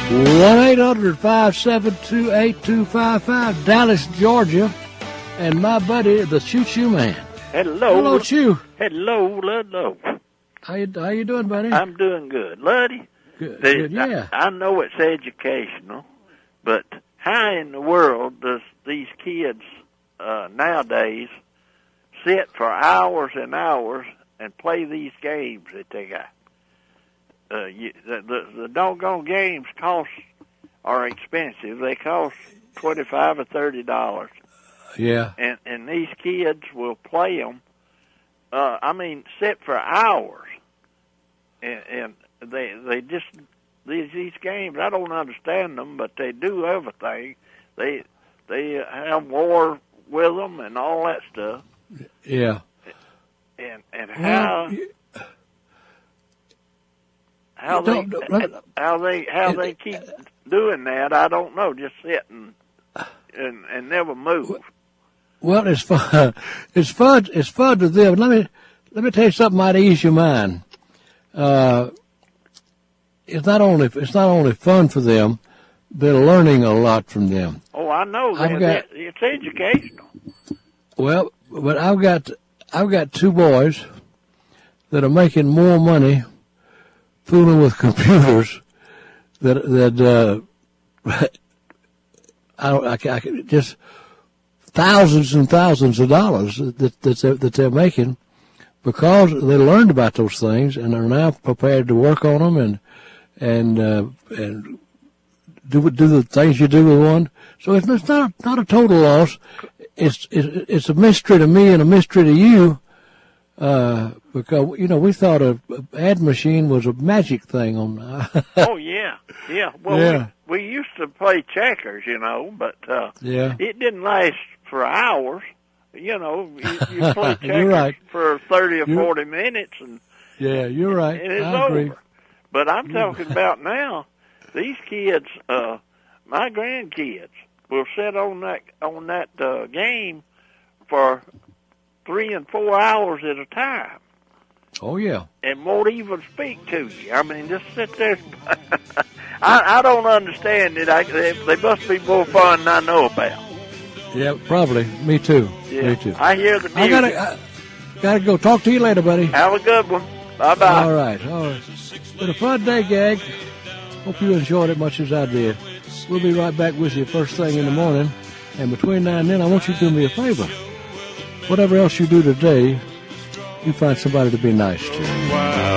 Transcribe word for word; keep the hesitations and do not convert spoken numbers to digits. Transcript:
one eight hundred five seven two eight two five five, Dallas, Georgia, and my buddy, the Choo Choo Man. Hello. Hello, Choo. Hello, hello. How you, how you doing, buddy? I'm doing good. Luddy, Good, the- good, yeah. I, I know it's educational, but how in the world does these kids uh, nowadays sit for hours and hours and play these games that they got? Uh, you, the, the, the doggone games cost are expensive. They cost twenty-five or thirty dollars. Yeah. And and these kids will play them. Uh, I mean, sit for hours, and, and they they just these these games. I don't understand them, but they do everything. They they have war with them and all that stuff. Yeah. And and how Well, you- how you they don't- don't- how they how they keep doing that, I don't know. Just sitting and and never move. Well, it's fun. It's fun. It's fun to them. Let me let me tell you something might ease your mind. Uh, it's not only it's not only fun for them; they're learning a lot from them. Oh, I know I've that. got- It's educational. Well, but I've got I've got two boys that are making more money fooling with computers that that uh, I don't I, can- I can just thousands and thousands of dollars that that they're, that they're making because they learned about those things and are now prepared to work on them and and uh, and do do the things you do with one. So it's it's not not a total loss. It's it's it's a mystery to me and a mystery to you. Uh, because, you know, we thought a, a ad machine was a magic thing on. Uh, Oh yeah, yeah. Well, Yeah. We, we used to play checkers, you know, but uh, yeah. it didn't last for hours. You know, you, you play checkers You're right. for thirty or You're- forty minutes, and Yeah, you're right. and it's I agree. over. But I'm talking about now. These kids, uh, my grandkids, will sit on that on that uh, game for three and four hours at a time, Oh, yeah. and won't even speak to you. I mean, just sit there. I, I don't understand it. I, they, they must be more fun than I know about. Yeah, probably. Me too. Yeah. Me too. I hear the music. I gotta, I gotta go. Talk to you later, buddy. Have a good one. Bye-bye. All right. All right. It's been a fun day, Gag. Hope you enjoyed it much as I did. We'll be right back with you first thing in the morning. And between now and then, I want you to do me a favor. Whatever else you do today, you find somebody to be nice to.